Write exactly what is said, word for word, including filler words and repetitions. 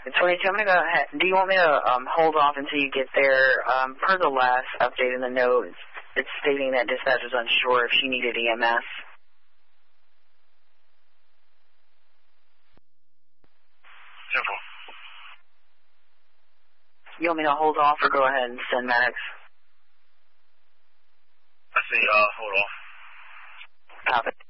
twenty-two, I'm going to go ahead. Do you want me to um, hold off until you get there? Um, per the last update in the note, it's stating that dispatch was unsure if she needed E M S. Simple. You want me to hold off or go ahead and send medics? I say uh, hold off. Copy.